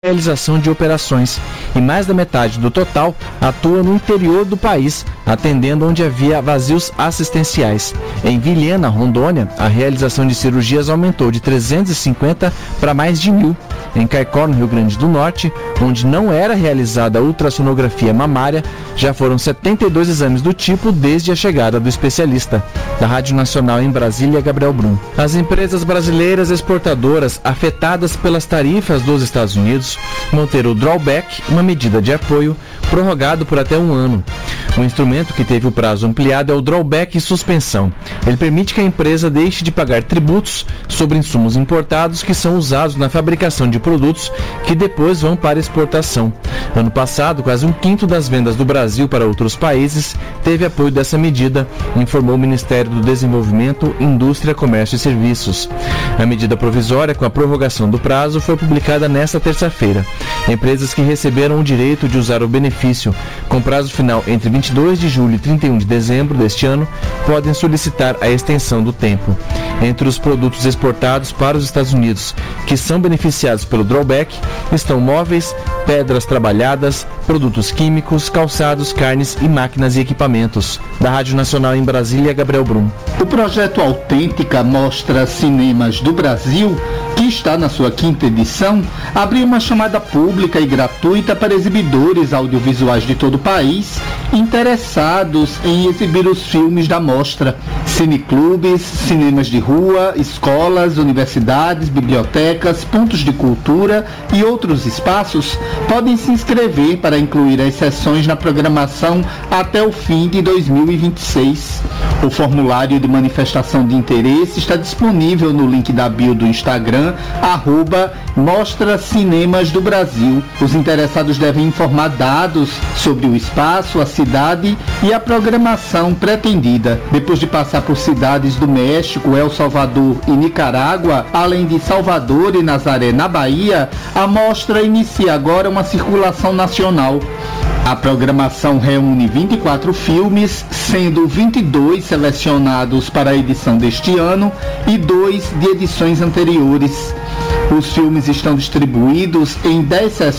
realização de operações, e mais da metade do total atua no interior do país, atendendo onde havia vazios assistenciais. Em Vilhena, Rondônia, a realização de cirurgias aumentou de 350 para mais de 1.000. Em Caicó, no Rio Grande do Norte, onde não era realizada a ultrassonografia mamária, já foram 72 exames do tipo desde a chegada do especialista. Da Rádio Nacional em Brasília, Gabriel Brum. As empresas brasileiras exportadoras afetadas pelas tarifas dos Estados Unidos vão ter o drawback, uma medida de apoio, prorrogado por até 1 ano. O instrumento que teve o prazo ampliado é o drawback e suspensão. Ele permite que a empresa deixe de pagar tributos sobre insumos importados que são usados na fabricação de produtos que depois vão para exportação. Ano passado, quase 1/5 das vendas do Brasil para outros países teve apoio dessa medida, informou o Ministério do Desenvolvimento, Indústria, Comércio e Serviços. A medida provisória com a prorrogação do prazo foi publicada nesta terça-feira. Empresas que receberam o direito de usar o benefício com prazo final entre 22 de julho e 31 de dezembro deste ano podem solicitar a extensão do tempo. Entre os produtos exportados para os Estados Unidos que são beneficiados pelo drawback estão móveis, pedras trabalhadas, produtos químicos, calçados, carnes e máquinas e equipamentos. Da Rádio Nacional em Brasília, Gabriel Brum. O projeto Autêntica Mostra Cinemas do Brasil, que está na sua 5ª edição, abriu uma chamada pública e gratuita para exibidores audiovisuais de todo o país interessados em exibir os filmes da mostra. Cineclubes, cinemas de rua, escolas, universidades, bibliotecas, pontos de cultura e outros espaços podem se inscrever para incluir as sessões na programação até o fim de 2026. O formulário de manifestação de interesse está disponível no link da bio do Instagram, @Mostra Cinemas do Brasil. Os interessados devem informar dados sobre o espaço, a cidade e a programação pretendida. Depois de passar por cidades do México, El Salvador e Nicarágua, além de Salvador e Nazaré, na Bahia, a mostra inicia agora uma circulação nacional. A programação reúne 24 filmes, sendo 22 selecionados para a edição deste ano e 2 de edições anteriores. Os filmes estão distribuídos em 10 sessões